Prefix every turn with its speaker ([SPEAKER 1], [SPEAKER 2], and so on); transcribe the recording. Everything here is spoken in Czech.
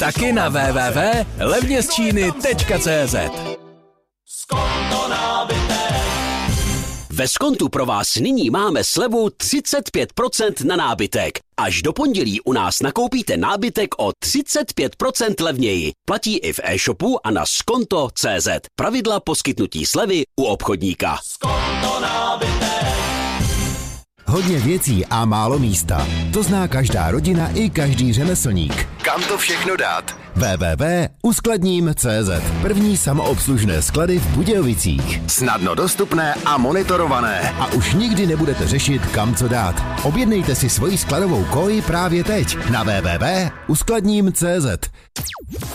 [SPEAKER 1] Taky na www.levnězčíny.cz.
[SPEAKER 2] Ve Skontu pro vás nyní máme slevu 35% na nábytek. Až do pondělí u nás nakoupíte nábytek o 35% levněji. Platí i v e-shopu a na skonto.cz. Pravidla poskytnutí slevy u obchodníka.
[SPEAKER 3] Skonto nábytek.
[SPEAKER 4] Hodně věcí a málo místa. To zná každá rodina i každý řemeslník. Kam to všechno dát? www.uskladním.cz. První samoobslužné sklady v Budějovicích. Snadno dostupné a monitorované. A už nikdy nebudete řešit, kam co dát. Objednejte si svoji skladovou koji právě teď na www.uskladním.cz.